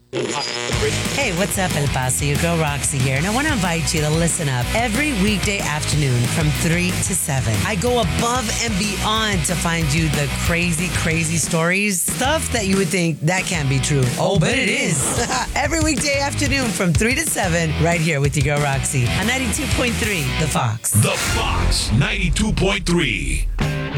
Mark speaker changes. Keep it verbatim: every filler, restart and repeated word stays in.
Speaker 1: Hey, what's up, El Paso? Your girl Roxy here, and I want to invite you to listen up every weekday afternoon from three to seven. I go above and beyond to find you the crazy, crazy stories, stuff that you would think that can't be true. Oh, but it is. Every weekday afternoon from three to seven, right here with your girl Roxy on ninety-two point three, The Fox.
Speaker 2: The Fox, ninety-two point three.